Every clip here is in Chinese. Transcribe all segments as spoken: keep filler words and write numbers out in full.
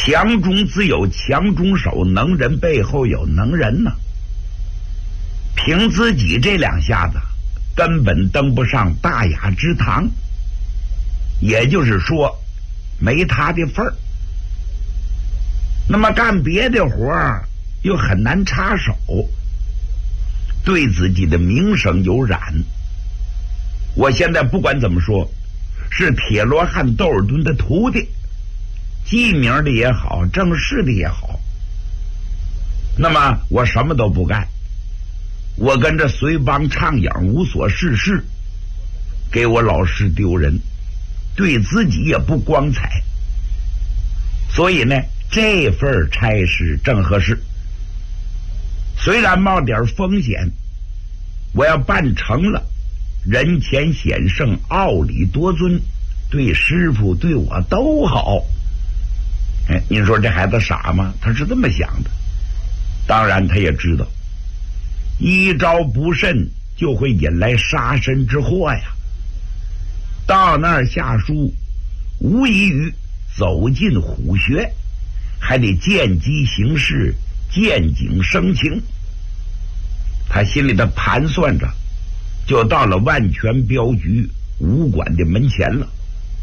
强中自有强中手，能人背后有能人呢。凭自己这两下子根本登不上大雅之堂，也就是说没他的份儿。那么干别的活儿又很难插手，对自己的名声有染。我现在不管怎么说，是铁罗汉窦尔敦的徒弟，记名的也好，正式的也好，那么我什么都不干，我跟着随帮唱影，无所事事，给我老师丢人，对自己也不光彩。所以呢，这份差事正合适，虽然冒点风险，我要办成了，人前显圣，傲礼多尊，对师傅对我都好。哎，您说这孩子傻吗？他是这么想的。当然他也知道一招不慎就会引来杀身之祸呀。到那儿下书无异于走进虎穴，还得见机行事，见景生情。他心里的盘算着，就到了万全镖局武馆的门前了。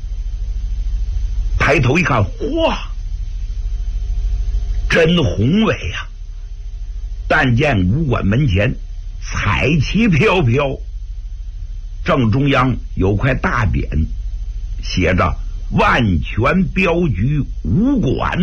抬头一看，嚯，真宏伟呀！但见武馆门前彩旗飘飘，正中央有块大匾，写着万全镖局武馆。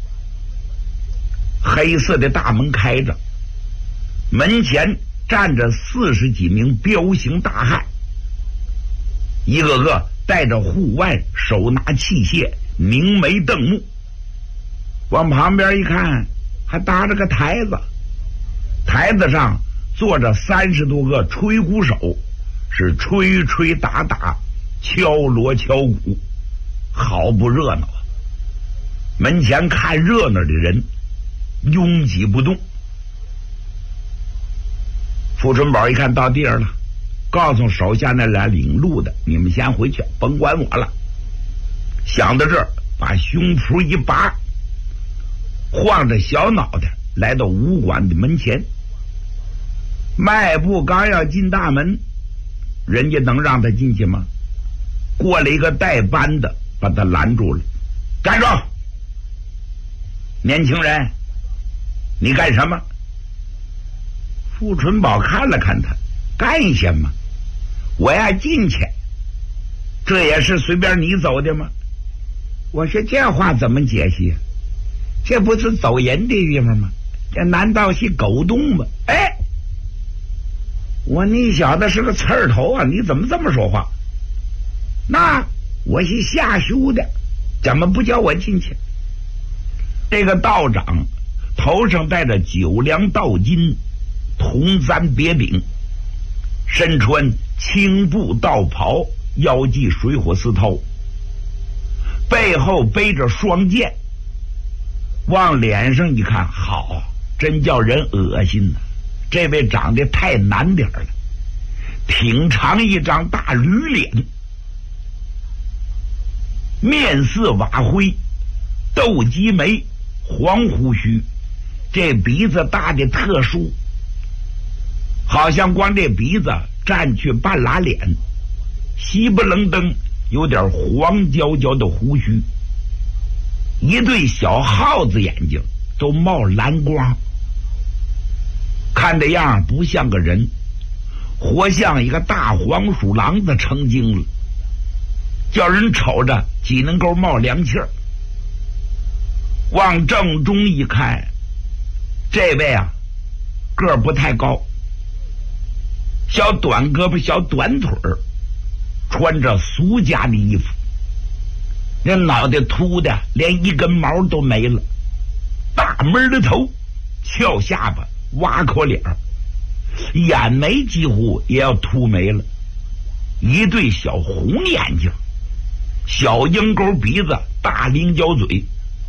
黑色的大门开着，门前站着四十几名彪形大汉，一个个戴着护腕，手拿器械，凝眉瞪目。往旁边一看，还搭着个台子，台子上坐着三十多个吹鼓手，是吹吹打打，敲锣敲鼓，好不热闹啊！门前看热闹的人拥挤不动。傅春宝一看到地儿了，告诉手下那俩领路的，你们先回去，甭管我了。想到这儿，把胸脯一拔，晃着小脑袋来到武馆的门前。迈步刚要进大门，人家能让他进去吗？过来一个带班的把他拦住了。站住！年轻人，你干什么？傅春宝看了看他，干什么？我要进去。这也是随便你走的吗？我说这话怎么解析？这不是走人的地方吗？这难道是狗洞吗？哎，我你小子是个刺儿头啊，你怎么这么说话？那我是下书的，怎么不叫我进去？这个道长头上戴着九梁道巾，铜簪别柄，身穿青布道袍，腰系水火丝绦，背后背着双剑，往脸上一看，好，真叫人恶心呢、啊。这位长得太难点了，挺长一张大驴脸，面似瓦灰，斗鸡眉，黄胡须，这鼻子大的特殊，好像光这鼻子占去半拉脸，稀不楞登，有点黄焦焦的胡须，一对小耗子眼睛都冒蓝光，看这样不像个人，活像一个大黄鼠狼子成精了，叫人瞅着脊梁沟冒凉气儿。往正中一看，这位啊个儿不太高，小短胳膊小短腿儿，穿着俗家的衣服，那脑袋秃的连一根毛都没了，大闷的头，翘下巴，挖口脸，眼眉几乎也要秃没了，一对小红眼睛，小鹰钩鼻子，大菱角嘴，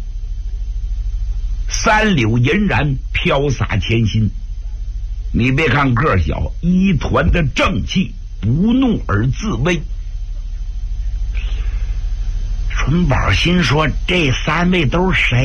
三绺银髯飘洒前心。你别看个小，一团的正气，不怒而自威。春宝心说，这三位都是谁